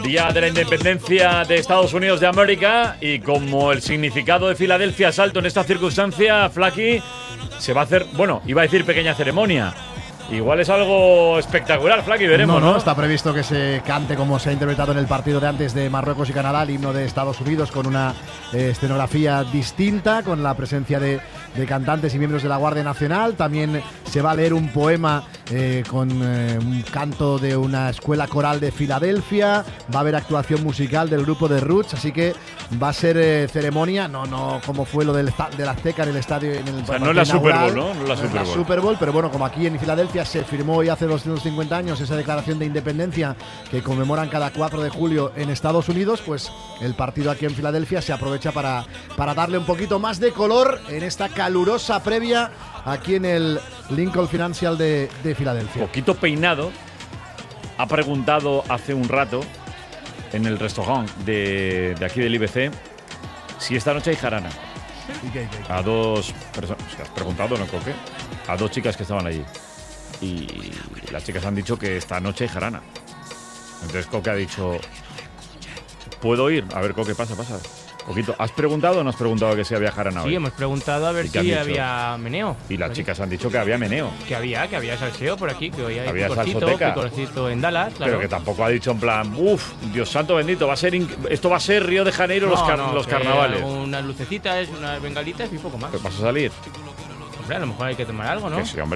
Día de la Independencia de Estados Unidos de América, y como el significado de Filadelfia es alto en esta circunstancia, Flaky, se va a hacer, bueno, iba a decir pequeña ceremonia. Igual es algo espectacular, Flaky, veremos, ¿no? Está previsto que se cante como se ha interpretado en el partido de antes de Marruecos y Canadá, el himno de Estados Unidos, con una escenografía distinta, con la presencia de cantantes y miembros de la Guardia Nacional. También se va a leer un poema con un canto de una escuela coral de Filadelfia. Va a haber actuación musical del grupo de Roots, así que va a ser ceremonia, no como fue lo del Azteca en el estadio. O sea, no es la Super Bowl, ¿no? No es la Super Bowl, pero bueno, como aquí en Filadelfia se firmó hoy hace 250 años esa declaración de independencia que conmemoran cada 4 de julio en Estados Unidos, pues el partido aquí en Filadelfia se aprovecha para darle un poquito más de color en esta calurosa previa aquí en el Lincoln Financial de Filadelfia. Poquito peinado, ha preguntado hace un rato en el restaurante de aquí del IBC si esta noche hay jarana. A dos personas, has preguntado, ¿no, Coque? A dos chicas que estaban allí. Y las chicas han dicho que esta noche hay jarana. Entonces Coque ha dicho, ¿puedo ir? A ver, Coque, pasa. Coquito, ¿has preguntado o no has preguntado que si había jarana hoy? Sí, hemos preguntado a ver si había meneo. Y las chicas han dicho que había meneo. Que había salseo por aquí, que hoy hay había picorcito en Dallas, claro. Pero que tampoco ha dicho en plan, Dios santo bendito, esto va a ser Río de Janeiro, los carnavales. Unas lucecitas, unas bengalitas y poco más. ¿Pero vas a salir? Hombre, a lo mejor hay que tomar algo, ¿no? Que sí, hombre.